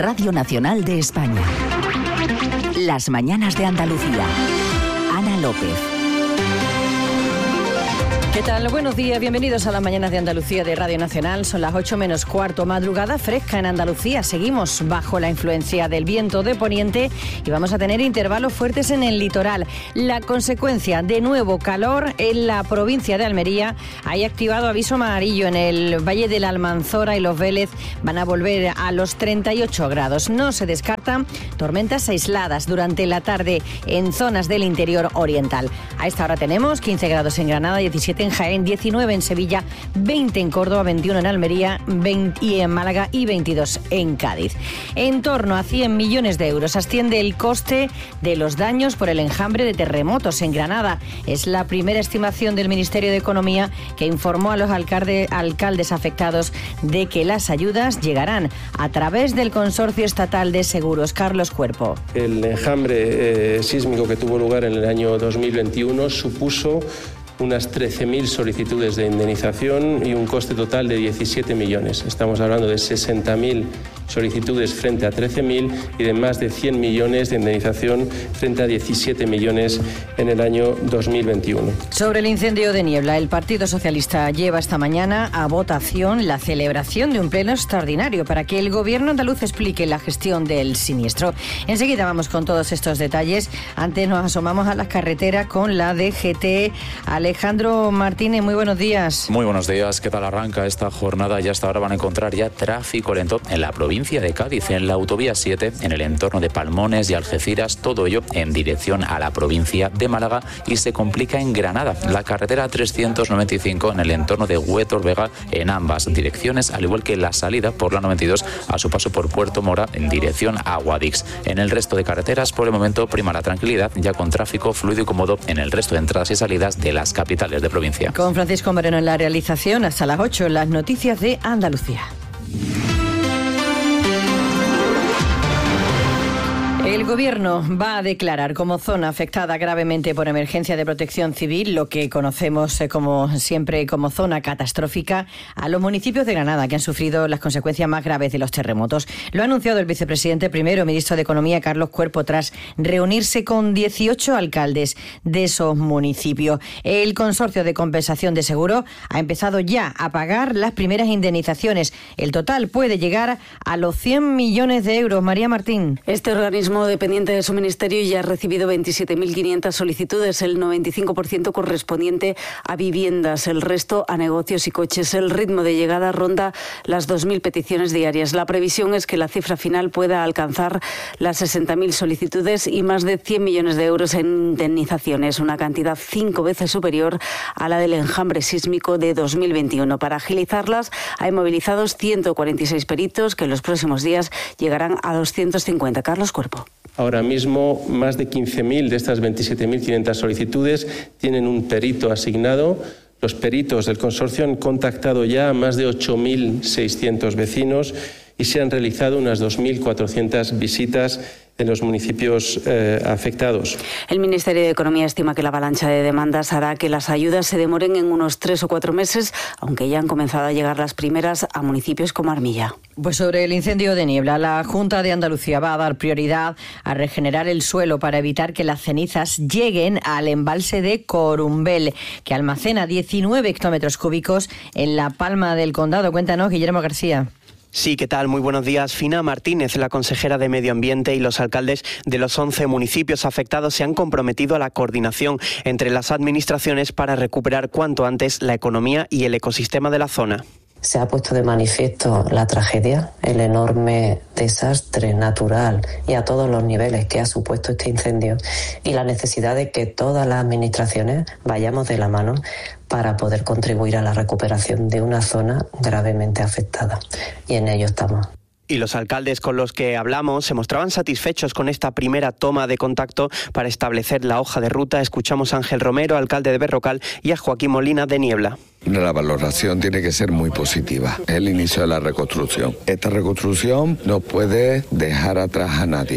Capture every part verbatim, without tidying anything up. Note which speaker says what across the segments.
Speaker 1: Radio Nacional de España. Las mañanas de Andalucía. Ana López.
Speaker 2: ¿Qué tal? Buenos días, bienvenidos a las mañanas de Andalucía de Radio Nacional. Son las ocho menos cuarto, madrugada fresca en Andalucía. Seguimos bajo la influencia del viento de poniente y vamos a tener intervalos fuertes en el litoral. La consecuencia, de nuevo calor en la provincia de Almería. Hay activado aviso amarillo en el Valle de la Almanzora y Los Vélez. Van a volver a los treinta y ocho grados. No se descartan tormentas aisladas durante la tarde en zonas del interior oriental. A esta hora tenemos quince grados en Granada, diecisiete en Jaén, diecinueve en Sevilla, veinte en Córdoba, veintiuno en Almería veinte y en Málaga y veintidós en Cádiz. En torno a cien millones de euros asciende el coste de los daños por el enjambre de terremotos en Granada. Es la primera estimación del Ministerio de Economía, que informó a los alcalde, alcaldes afectados de que las ayudas llegarán a través del Consorcio Estatal de Seguros. Carlos Cuerpo.
Speaker 3: El enjambre eh, sísmico que tuvo lugar en el año dos mil veintiuno supuso unas trece mil solicitudes de indemnización y un coste total de diecisiete millones. Estamos hablando de sesenta mil solicitudes frente a trece mil y de más de cien millones de indemnización frente a diecisiete millones en el año dos mil veintiuno.
Speaker 2: Sobre el incendio de Niebla, el Partido Socialista lleva esta mañana a votación la celebración de un pleno extraordinario para que el Gobierno andaluz explique la gestión del siniestro. Enseguida vamos con todos estos detalles. Antes nos asomamos a las carreteras con la D G T. Alejandro Martínez, muy buenos días.
Speaker 4: Muy buenos días. ¿Qué tal arranca esta jornada? Y hasta ahora van a encontrar ya tráfico lento en la provincia de Cádiz, en la autovía siete, en el entorno de Palmones y Algeciras, todo ello en dirección a la provincia de Málaga, y se complica en Granada, la carretera trescientos noventa y cinco en el entorno de Huétor Vega en ambas direcciones, al igual que la salida por la noventa y dos a su paso por Puerto Mora en dirección a Guadix. En el resto de carreteras, por el momento, prima la tranquilidad, ya con tráfico fluido y cómodo en el resto de entradas y salidas de las capitales de provincia.
Speaker 2: Con Francisco Moreno en la realización, hasta las ocho, las noticias de Andalucía. El Gobierno va a declarar como zona afectada gravemente por emergencia de protección civil, lo que conocemos como siempre como zona catastrófica, a los municipios de Granada que han sufrido las consecuencias más graves de los terremotos. Lo ha anunciado el vicepresidente primero, ministro de Economía, Carlos Cuerpo, tras reunirse con dieciocho alcaldes de esos municipios. El Consorcio de Compensación de Seguro ha empezado ya a pagar las primeras indemnizaciones. El total puede llegar a los cien millones de euros. María Martín.
Speaker 5: Este organismo dependiente de su ministerio ya ha recibido veintisiete mil quinientas solicitudes, el noventa y cinco por ciento correspondiente a viviendas, el resto a negocios y coches. El ritmo de llegada ronda las dos mil peticiones diarias. La previsión es que la cifra final pueda alcanzar las sesenta mil solicitudes y más de cien millones de euros en indemnizaciones, una cantidad cinco veces superior a la del enjambre sísmico de dos mil veintiuno. Para agilizarlas, hay movilizados ciento cuarenta y seis peritos que en los próximos días llegarán a doscientos cincuenta. Carlos Cuerpo.
Speaker 3: Ahora mismo, más de quince mil de estas veintisiete mil quinientas solicitudes tienen un perito asignado. Los peritos del consorcio han contactado ya a más de ocho mil seiscientos vecinos y se han realizado unas dos mil cuatrocientas visitas en los municipios eh, afectados.
Speaker 5: El Ministerio de Economía estima que la avalancha de demandas hará que las ayudas se demoren en unos tres o cuatro meses, aunque ya han comenzado a llegar las primeras a municipios como Armilla.
Speaker 2: Pues sobre el incendio de Niebla, la Junta de Andalucía va a dar prioridad a regenerar el suelo para evitar que las cenizas lleguen al embalse de Corumbel, que almacena diecinueve hectómetros cúbicos en la Palma del Condado. Cuéntanos, Guillermo García.
Speaker 6: Sí, ¿qué tal? Muy buenos días. Fina Martínez, la consejera de Medio Ambiente, y los alcaldes de los once municipios afectados se han comprometido a la coordinación entre las administraciones para recuperar cuanto antes la economía y el ecosistema de la zona.
Speaker 7: Se ha puesto de manifiesto la tragedia, el enorme desastre natural y a todos los niveles que ha supuesto este incendio, y la necesidad de que todas las administraciones vayamos de la mano para poder contribuir a la recuperación de una zona gravemente afectada. Y en ello estamos.
Speaker 6: Y los alcaldes con los que hablamos se mostraban satisfechos con esta primera toma de contacto para establecer la hoja de ruta. Escuchamos a Ángel Romero, alcalde de Berrocal, y a Joaquín Molina, de Niebla.
Speaker 8: La valoración tiene que ser muy positiva. Es el inicio de la reconstrucción. Esta reconstrucción no puede dejar atrás a nadie.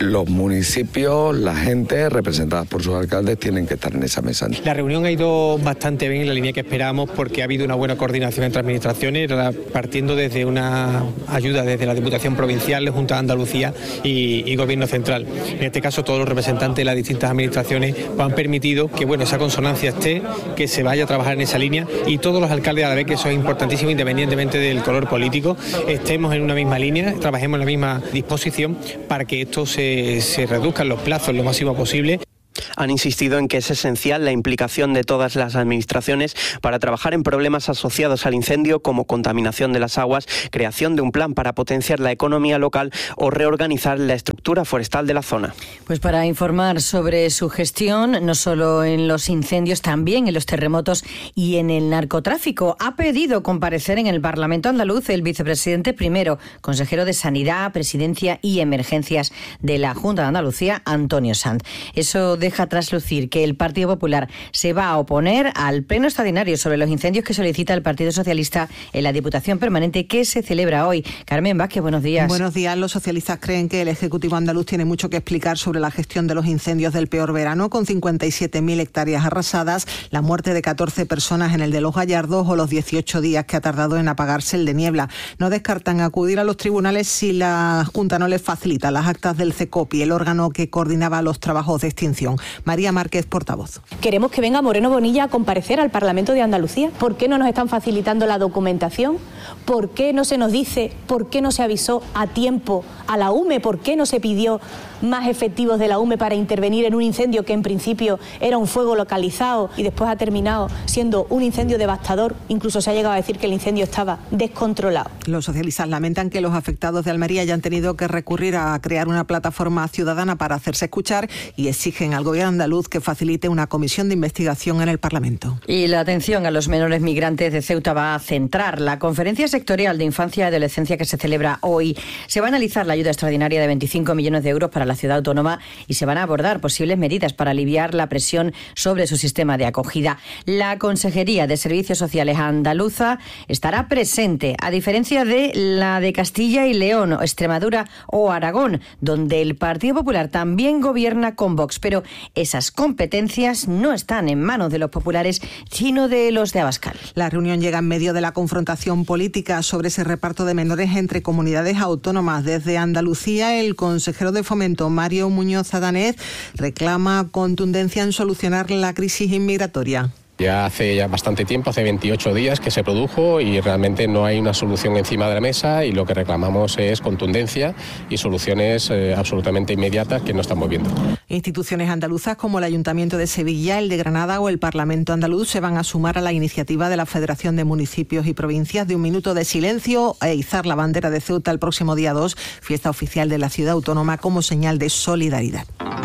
Speaker 8: los municipios, la gente, representadas por sus alcaldes, tienen que estar en esa mesa.
Speaker 9: La reunión ha ido bastante bien en la línea que esperábamos porque ha habido una buena coordinación entre administraciones, partiendo desde una ayuda desde la Diputación Provincial, Junta de Andalucía y, y Gobierno Central. En este caso, todos los representantes de las distintas administraciones han permitido que bueno, esa consonancia esté, que se vaya a trabajar en esa línea y todos los alcaldes, a la vez que eso es importantísimo, independientemente del color político, estemos en una misma línea, trabajemos en la misma disposición para que esto se, se reduzcan los plazos lo máximo posible.
Speaker 6: Han insistido en que es esencial la implicación de todas las administraciones para trabajar en problemas asociados al incendio como contaminación de las aguas, creación de un plan para potenciar la economía local o reorganizar la estructura forestal de la zona.
Speaker 2: Pues para informar sobre su gestión, no solo en los incendios, también en los terremotos y en el narcotráfico, ha pedido comparecer en el Parlamento andaluz el vicepresidente primero, consejero de Sanidad, Presidencia y Emergencias de la Junta de Andalucía, Antonio Sanz. Eso deja traslucir que el Partido Popular se va a oponer al pleno extraordinario sobre los incendios que solicita el Partido Socialista en la Diputación Permanente que se celebra hoy. Carmen Vázquez, buenos días.
Speaker 10: Buenos días. Los socialistas creen que el Ejecutivo andaluz tiene mucho que explicar sobre la gestión de los incendios del peor verano, con cincuenta y siete mil hectáreas arrasadas, la muerte de catorce personas en el de Los Gallardos o los dieciocho días que ha tardado en apagarse el de Niebla. No descartan acudir a los tribunales si la Junta no les facilita las actas del CECOPI, el órgano que coordinaba los trabajos de extinción. María Márquez, portavoz.
Speaker 11: Queremos que venga Moreno Bonilla a comparecer al Parlamento de Andalucía. ¿Por qué no nos están facilitando la documentación? ¿Por qué no se nos dice, por qué no se avisó a tiempo a la U M E? ¿Por qué no se pidió más efectivos de la U M E para intervenir en un incendio que en principio era un fuego localizado y después ha terminado siendo un incendio devastador? Incluso se ha llegado a decir que el incendio estaba descontrolado.
Speaker 10: Los socialistas lamentan que los afectados de Almería hayan tenido que recurrir a crear una plataforma ciudadana para hacerse escuchar y exigen al Gobierno andaluz que facilite una comisión de investigación en el Parlamento.
Speaker 2: Y la atención a los menores migrantes de Ceuta va a centrar la conferencia sectorial de infancia y adolescencia que se celebra hoy. Se va a analizar la ayuda extraordinaria de veinticinco millones de euros para la ciudad autónoma y se van a abordar posibles medidas para aliviar la presión sobre su sistema de acogida. La Consejería de Servicios Sociales andaluza estará presente, a diferencia de la de Castilla y León, Extremadura o Aragón, donde el Partido Popular también gobierna con Vox, pero esas competencias no están en manos de los populares, sino de los de Abascal.
Speaker 10: La reunión llega en medio de la confrontación política sobre ese reparto de menores entre comunidades autónomas. Desde Andalucía, el consejero de Fomento, Mario Muñoz Adanez, reclama contundencia en solucionar la crisis inmigratoria.
Speaker 12: Ya hace ya bastante tiempo, hace veintiocho días que se produjo y realmente no hay una solución encima de la mesa y lo que reclamamos es contundencia y soluciones eh, absolutamente inmediatas que no estamos viendo.
Speaker 10: Instituciones andaluzas como el Ayuntamiento de Sevilla, el de Granada o el Parlamento andaluz se van a sumar a la iniciativa de la Federación de Municipios y Provincias de un minuto de silencio e izar la bandera de Ceuta el próximo día dos, fiesta oficial de la ciudad autónoma, como señal de solidaridad.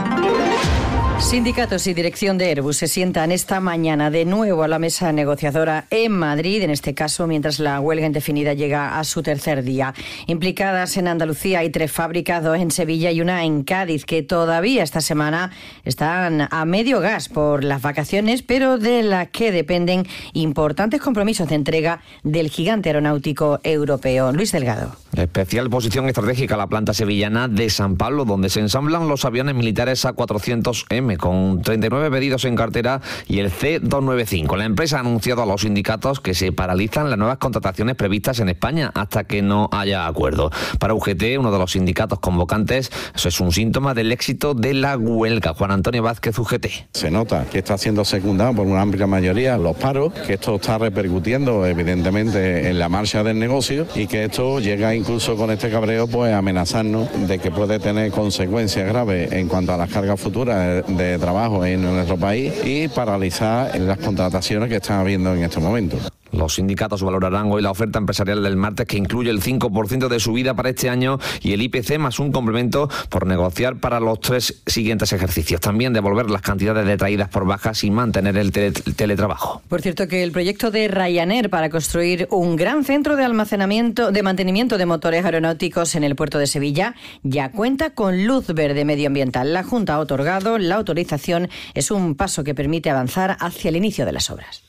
Speaker 2: Sindicatos y dirección de Airbus se sientan esta mañana de nuevo a la mesa negociadora en Madrid, en este caso mientras la huelga indefinida llega a su tercer día. Implicadas en Andalucía hay tres fábricas, dos en Sevilla y una en Cádiz, que todavía esta semana están a medio gas por las vacaciones, pero de las que dependen importantes compromisos de entrega del gigante aeronáutico europeo. Luis Delgado.
Speaker 13: Especial posición estratégica la planta sevillana de San Pablo, donde se ensamblan los aviones militares A cuatrocientos eme, con treinta y nueve pedidos en cartera, y el C doscientos noventa y cinco. La empresa ha anunciado a los sindicatos que se paralizan las nuevas contrataciones previstas en España hasta que no haya acuerdo. Para U G T, uno de los sindicatos convocantes, eso es un síntoma del éxito de la huelga. Juan Antonio Vázquez, U G T.
Speaker 14: Se nota que está siendo secundado por una amplia mayoría los paros, que esto está repercutiendo evidentemente en la marcha del negocio y que esto llega incluso con este cabreo pues a amenazarnos de que puede tener consecuencias graves en cuanto a las cargas futuras de trabajo en nuestro país y paralizar las contrataciones que están habiendo en estos momentos.
Speaker 13: Los sindicatos valorarán hoy la oferta empresarial del martes, que incluye el cinco por ciento de subida para este año y el I P C más un complemento por negociar para los tres siguientes ejercicios. También devolver las cantidades detraídas por bajas y mantener el, tele, el teletrabajo.
Speaker 2: Por cierto, que el proyecto de Ryanair para construir un gran centro de almacenamiento, de mantenimiento de motores aeronáuticos en el puerto de Sevilla ya cuenta con luz verde medioambiental. La Junta ha otorgado la autorización. Es un paso que permite avanzar hacia el inicio de las obras.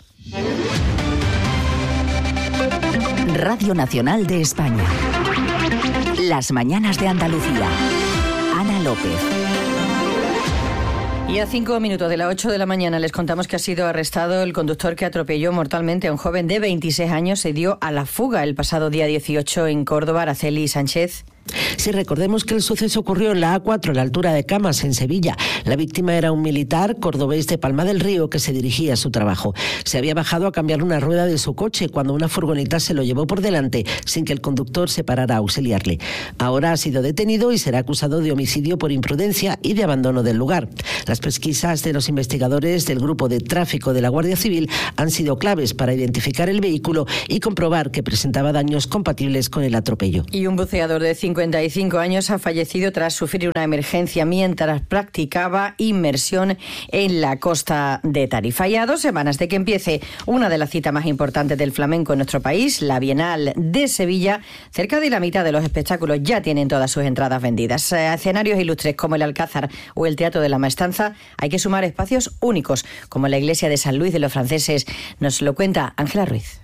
Speaker 1: Radio Nacional de España. Las mañanas de Andalucía. Ana López.
Speaker 2: Y a cinco minutos de las ocho de la mañana les contamos que ha sido arrestado el conductor que atropelló mortalmente a un joven de veintiséis años. Se dio a la fuga el pasado día dieciocho en Córdoba. Araceli Sánchez.
Speaker 15: Sí, recordemos que el suceso ocurrió en la A cuatro, a la altura de Camas, en Sevilla. La víctima era un militar cordobés de Palma del Río que se dirigía a su trabajo. Se había bajado a cambiar una rueda de su coche cuando una furgoneta se lo llevó por delante sin que el conductor se parara a auxiliarle. Ahora ha sido detenido y será acusado de homicidio por imprudencia y de abandono del lugar. Las pesquisas de los investigadores del Grupo de Tráfico de la Guardia Civil han sido claves para identificar el vehículo y comprobar que presentaba daños compatibles con el atropello.
Speaker 2: Y un buceador de cincuenta y cinco años ha fallecido tras sufrir una emergencia mientras practicaba inmersión en la costa de Tarifa. Y a dos semanas de que empiece una de las citas más importantes del flamenco en nuestro país, la Bienal de Sevilla, cerca de la mitad de los espectáculos ya tienen todas sus entradas vendidas. A escenarios ilustres como el Alcázar o el Teatro de la Maestranza hay que sumar espacios únicos, como la iglesia de San Luis de los Franceses. Nos lo cuenta Ángela Ruiz.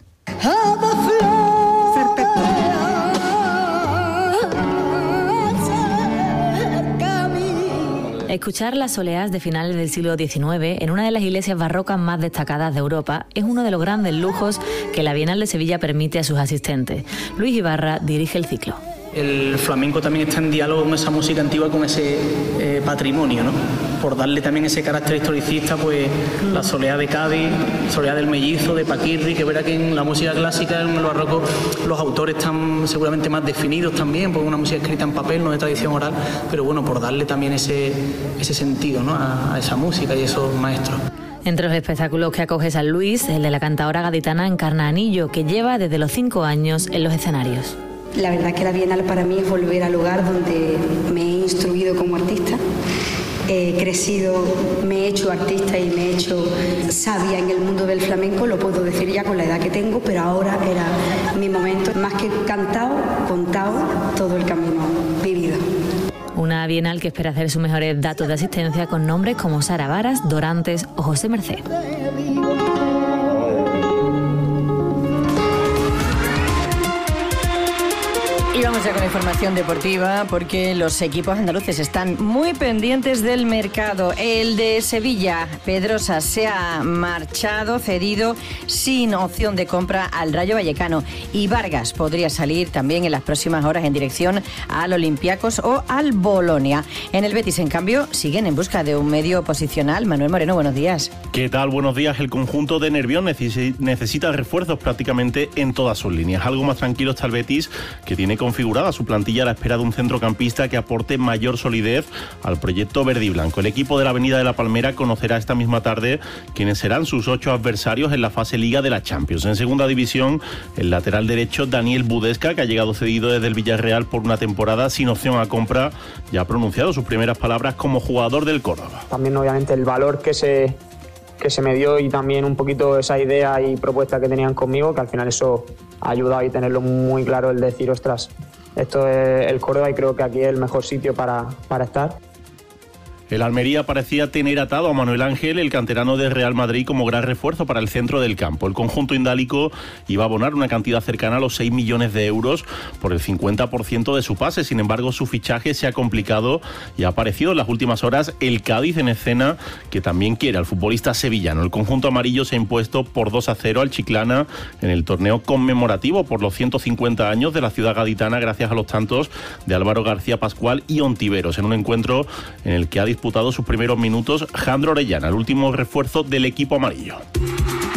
Speaker 16: Escuchar las soleás de finales del siglo diecinueve en una de las iglesias barrocas más destacadas de Europa es uno de los grandes lujos que la Bienal de Sevilla permite a sus asistentes. Luis Ibarra dirige el ciclo.
Speaker 17: El flamenco también está en diálogo con esa música antigua, con ese eh, patrimonio, ¿no? Por darle también ese carácter historicista, pues la soleá de Cádiz, soleá del Mellizo, de Paquirri, que verá que en la música clásica, en el barroco, los autores están seguramente más definidos también, porque es una música escrita en papel, no de tradición oral, pero bueno, por darle también ese, ese sentido, ¿no? a, a esa música y esos maestros.
Speaker 16: Entre los espectáculos que acoge San Luis, el de la cantadora gaditana Encarna Anillo, que lleva desde los cinco años en los escenarios.
Speaker 18: La verdad que la Bienal para mí es volver al lugar donde me he instruido como artista, he crecido, me he hecho artista y me he hecho sabia en el mundo del flamenco, lo puedo decir ya con la edad que tengo, pero ahora era mi momento, más que cantado, contado todo el camino vivido.
Speaker 16: Una Bienal que espera hacer sus mejores datos de asistencia con nombres como Sara Varas, Dorantes o José Mercé.
Speaker 2: Y vamos ya con la información deportiva, porque los equipos andaluces están muy pendientes del mercado. El de Sevilla, Pedrosa, se ha marchado, cedido, sin opción de compra al Rayo Vallecano. Y Vargas podría salir también en las próximas horas en dirección al Olympiacos o al Bolonia. En el Betis, en cambio, siguen en busca de un medio posicional. Manuel Moreno, buenos días.
Speaker 19: ¿Qué tal? Buenos días. El conjunto de Nervión necesita refuerzos prácticamente en todas sus líneas. Algo más tranquilo está el Betis, que tiene configurada su plantilla a la espera de un centrocampista que aporte mayor solidez al proyecto verde y blanco. El equipo de la Avenida de la Palmera conocerá esta misma tarde quiénes serán sus ocho adversarios en la fase Liga de la Champions. En segunda división, el lateral derecho Daniel Budesca, que ha llegado cedido desde el Villarreal por una temporada sin opción a compra, ya ha pronunciado sus primeras palabras como jugador del Córdoba.
Speaker 20: También obviamente el valor que se que se me dio y también un poquito esa idea y propuesta que tenían conmigo, que al final eso ha ayudado y tenerlo muy claro, el decir, ostras, esto es el Córdoba y creo que aquí es el mejor sitio para, para estar.
Speaker 19: El Almería parecía tener atado a Manuel Ángel, el canterano de Real Madrid, como gran refuerzo para el centro del campo. El conjunto indálico iba a abonar una cantidad cercana a los seis millones de euros por el cincuenta por ciento de su pase. Sin embargo, su fichaje se ha complicado y ha aparecido en las últimas horas el Cádiz en escena, que también quiere al futbolista sevillano. El conjunto amarillo se ha impuesto por dos a cero al Chiclana en el torneo conmemorativo por los ciento cincuenta años de la ciudad gaditana, gracias a los tantos de Álvaro García Pascual y Ontiveros, en un encuentro en el que ha disputado sus primeros minutos Jandro Orellana, el último refuerzo del equipo amarillo.